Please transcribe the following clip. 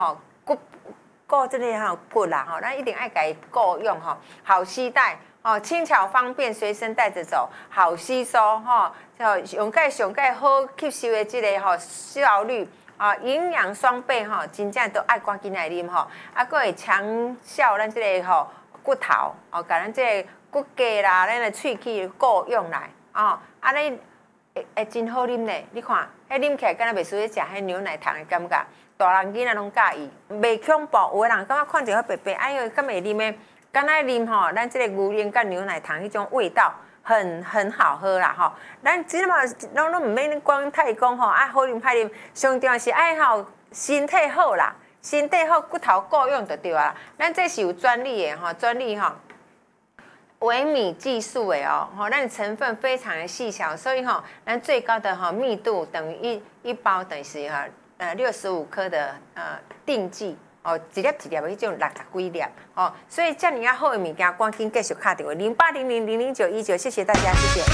吼顾这个骨啦吼，咱一定爱给顾用吼，好携带哦，轻巧方便，随身带着走，好吸收吼，上盖好吸收的这个吼效率啊，营养双倍吼，真正都爱赶紧来啉吼，啊，佫会强效咱这个吼骨头哦，甲咱这个骨骼啦，咱的喙齿顾用来哦，啊你会真好啉咧，你看，迄啉起来敢若袂输咧食迄牛奶糖的感觉。大人囡仔拢介意，袂恐怖。有个人感觉看着白白，哎哟，敢会啉的？敢若啉吼，咱这个牛奶甲牛奶糖迄种味道很好喝啦吼。咱即嘛拢毋免讲太讲吼，啊好啉歹啉，上重要是爱吼身体好啦，身体好骨头够用就对啦。咱这是有专利的吼，专利吼。微米技术的哦，吼，咱成分非常的细小，所以吼，咱最高的吼密度等于一包等于是哈65颗的定剂哦，一粒一粒的迄种60几粒哦，所以这样好的物件，赶紧继续打电话0800000919，谢谢大家，谢谢。